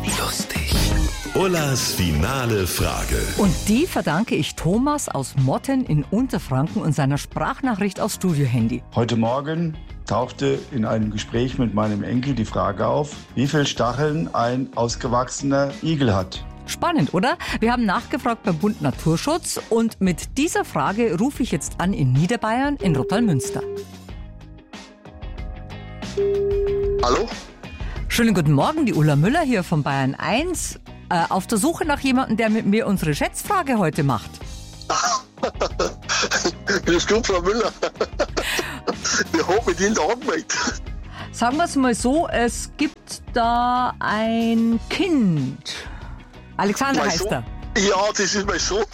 Lustig. Ullas finale Frage. Und die verdanke ich Thomas aus Motten in Unterfranken und seiner Sprachnachricht aufs Studiohandy. Heute Morgen tauchte in einem Gespräch mit meinem Enkel die Frage auf, wie viele Stacheln ein ausgewachsener Igel hat. Spannend, oder? Wir haben nachgefragt beim Bund Naturschutz und mit dieser Frage rufe ich jetzt an in Niederbayern in Rottal-Münster. Hallo? Schönen guten Morgen, die Ulla Müller hier von Bayern 1. Auf der Suche nach jemandem, der mit mir unsere Schätzfrage heute macht. Grüß Gott, Frau Müller. Wir haben mit Ihnen da angemeldet. Sagen wir es mal so, es gibt da ein Kind. Alexander Mein heißt Sohn? er. Ja, das ist mein Sohn.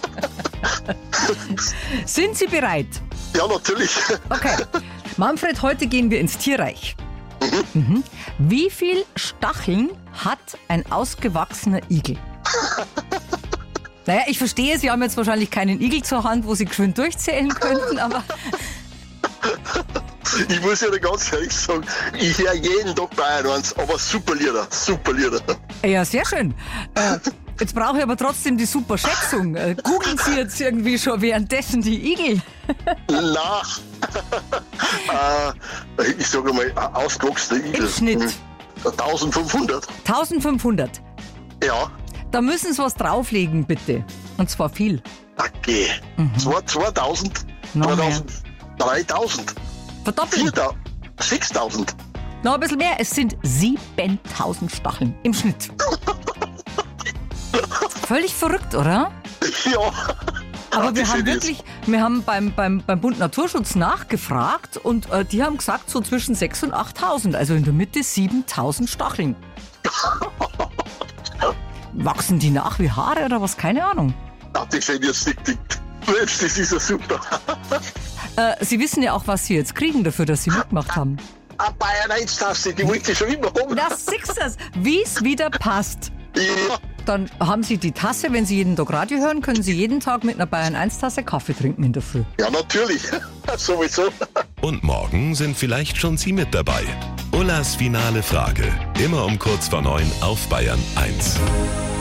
Sind Sie bereit? Ja, natürlich. Okay. Manfred, heute gehen wir ins Tierreich. Mhm. Wie viel Stacheln hat ein ausgewachsener Igel? Naja, ich verstehe, Sie haben jetzt wahrscheinlich keinen Igel zur Hand, wo Sie geschwind durchzählen könnten, aber... Ich muss ja ganz ehrlich sagen, ich höre jeden Tag Bayern 1, aber super Lieder, super Lieder. Ja, sehr schön. Jetzt brauche ich aber trotzdem die super Schätzung. Googeln Sie jetzt irgendwie schon währenddessen die Igel? Nein. Ich sage mal, ausgewachsene Igel. Im Schnitt. 1500. 1500. Ja. Da müssen Sie was drauflegen, bitte. Und zwar viel. Okay. 2000, Noch 2000, 3000, Verdoppeln. 4000, 6000. Noch ein bisschen mehr. Es sind 7000 Stacheln im Schnitt. Völlig verrückt, oder? Ja. Aber wir das haben ist wirklich, wir haben beim Bund Naturschutz nachgefragt und die haben gesagt, so zwischen 6.000 und 8.000, also in der Mitte 7.000 Stacheln. Wachsen die nach wie Haare oder was? Keine Ahnung. Das hätte ich jetzt nicht gedacht. Das ist ja super. Sie wissen ja auch, was Sie jetzt kriegen dafür, dass Sie mitgemacht haben. Eine Bayern 1-Taste, die wollte ich schon immer haben. Das siehst du, wie es wieder passt. Ja. Dann haben Sie die Tasse, wenn Sie jeden Tag Radio hören, können Sie jeden Tag mit einer Bayern 1 Tasse Kaffee trinken in der Früh. Ja, natürlich. Sowieso. Und morgen sind vielleicht schon Sie mit dabei. Ullas finale Frage. Immer um kurz vor 9 auf Bayern 1.